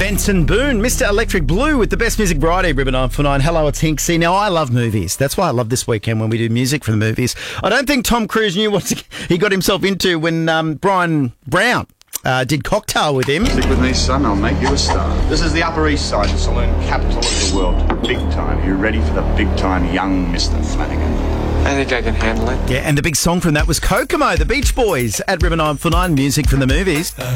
Benson Boone, Mr. Electric Blue with the best music variety, Ribbon 949. Hello, it's Hinksy. Now, I love movies. That's why I love this weekend when we do music for the movies. I don't think Tom Cruise knew what he got himself into when Brian Brown did Cocktail with him. Stick with me, son. I'll make you a star. This is the Upper East Side, the saloon capital of the world. Big time. You ready for the big time young Mr. Flanagan? I think I can handle it. Yeah, and the big song from that was Kokomo, the Beach Boys at Ribbon 949, music from the movies.